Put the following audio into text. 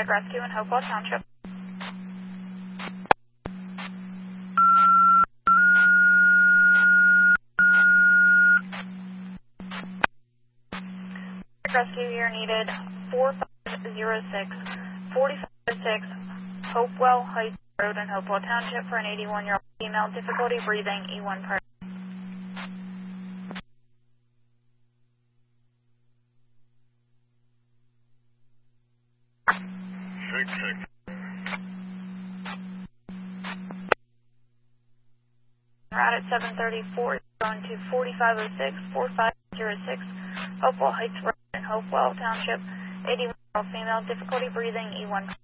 Paramedic Rescue in Hopewell Township. Rescue here needed 4506 4506 Hopewell Heights Road in Hopewell Township for an 81-year-old female, difficulty breathing, E1 per. Route at 734 going to 4506 4506 Hopewell Heights Road in Hopewell Township, 81-year-old female, difficulty breathing, E1.